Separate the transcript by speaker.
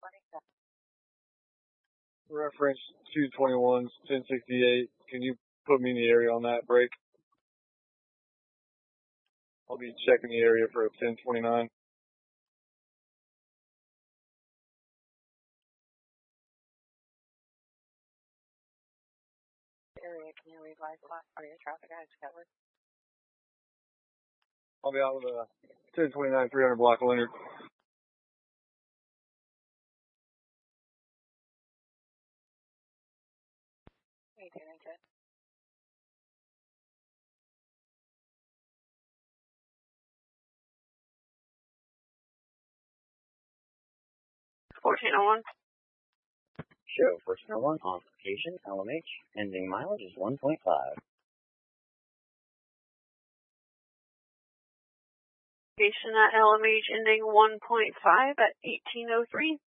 Speaker 1: Reference 221's 1068. Can you put me in the area on that break? I'll be checking the area for a 1029.
Speaker 2: Area, can you revise the last part of your traffic guys covered?
Speaker 1: I'll be out with a 1029 300 block of Leonard.
Speaker 2: Hey, doing good. $14.01.
Speaker 3: Show 1401 on location, LMH, ending mileage is 1.5.
Speaker 2: Station at LMH ending 1.5 at 1803.